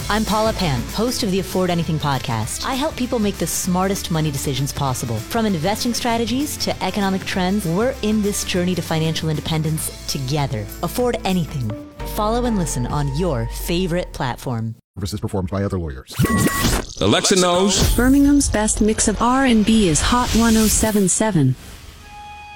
I'm Paula Pant, host of the Afford Anything podcast. I help people make the smartest money decisions possible. From investing strategies to economic trends, we're in this journey to financial independence together. Afford Anything. Follow and listen on your favorite platform. Services performed by other lawyers. Alexa knows Birmingham's best mix of R&B is Hot 107.7.